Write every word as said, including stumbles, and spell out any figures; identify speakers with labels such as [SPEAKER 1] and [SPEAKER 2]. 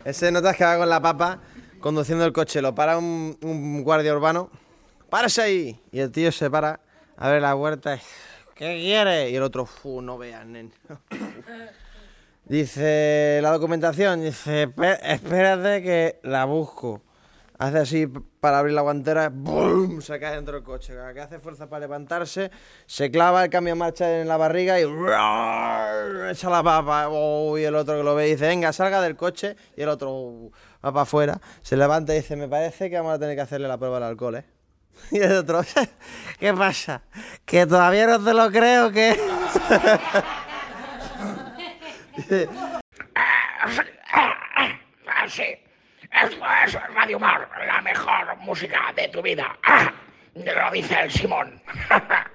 [SPEAKER 1] Ese notas que va con la papa conduciendo el coche. Lo para un, un guardia urbano. ¡Párese ahí! Y el tío se para, abre la puerta. ¿Qué quiere? Y el otro, ¡fu! No veas, nen. Dice la documentación, dice, espérate que la busco. Hace así para abrir la guantera, ¡bum! Se cae dentro del coche. Que hace fuerza para levantarse, se clava el cambio de marcha en la barriga y echa la papa. Oh, y el otro que lo ve dice, venga, salga del coche. Y el otro uh, va para afuera, se levanta y dice, me parece que vamos a tener que hacerle la prueba del alcohol, ¿eh? Y el otro, ¿qué pasa? ¿Que todavía no te lo creo, que?
[SPEAKER 2] Sí, esto es Radio Mar, la mejor música de tu vida. Ah, lo dice el Simón.